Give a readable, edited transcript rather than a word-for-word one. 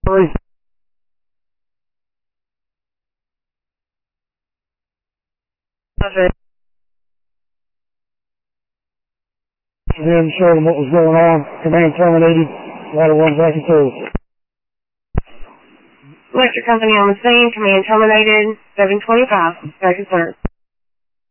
Then showed them what was going on. Command terminated. Water runs back and forth. Electric company on the scene. Command terminated. 725. Back and forth.